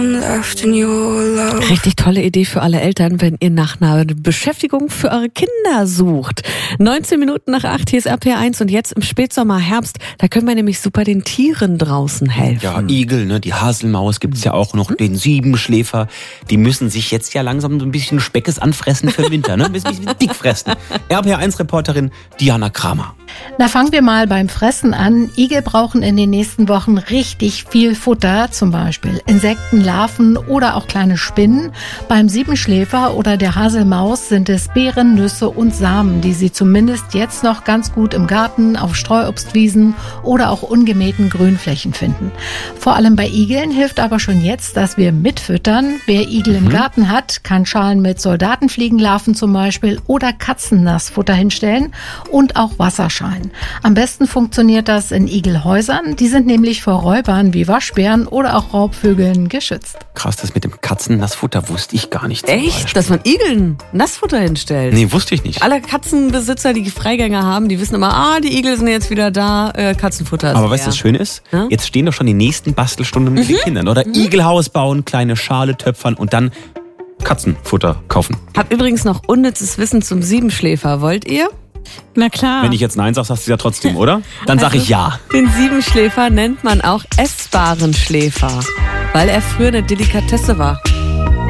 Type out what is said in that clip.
Richtig tolle Idee für alle Eltern, wenn ihr nach einer Beschäftigung für eure Kinder sucht. 19 Minuten nach 8, hier ist RPR1 und jetzt im Spätsommer, Herbst, da können wir nämlich super den Tieren draußen helfen. Ja, Igel, ne, die Haselmaus gibt's ja auch noch, den Siebenschläfer. Die müssen sich jetzt ja langsam so ein bisschen Speckes anfressen für den Winter, ne? Ein bisschen dick fressen. RPR1-Reporterin Diana Kramer. Na, fangen wir mal beim Fressen an. Igel brauchen in den nächsten Wochen richtig viel Futter, zum Beispiel Insekten, Larven oder auch kleine Spinnen. Beim Siebenschläfer oder der Haselmaus sind es Beeren, Nüsse und Samen, die sie zumindest jetzt noch ganz gut im Garten, auf Streuobstwiesen oder auch ungemähten Grünflächen finden. Vor allem bei Igeln hilft aber schon jetzt, dass wir mitfüttern. Wer Igel im Garten hat, kann Schalen mit Soldatenfliegenlarven zum Beispiel oder Katzennassfutter hinstellen und auch Wasserschalen. Am besten funktioniert das in Igelhäusern. Die sind nämlich vor Räubern wie Waschbären oder auch Raubvögeln geschützt. Krass, das mit dem Katzennassfutter wusste ich gar nicht. Echt? Dass man Igeln Nassfutter hinstellt? Nee, wusste ich nicht. Alle Katzenbesitzer, die Freigänger haben, die wissen immer, die Igel sind jetzt wieder da, Katzenfutter ist Aber weißt du, was schön ist? Ja? Jetzt stehen doch schon die nächsten Bastelstunden mit den Kindern, oder? Igelhaus bauen, kleine Schale töpfern und dann Katzenfutter kaufen. Hab übrigens noch unnützes Wissen zum Siebenschläfer. Wollt ihr? Na klar. Wenn ich jetzt Nein sag, sagst du ja trotzdem, oder? Dann sag ich ja. Den Siebenschläfer nennt man auch essbaren Schläfer, weil er früher eine Delikatesse war.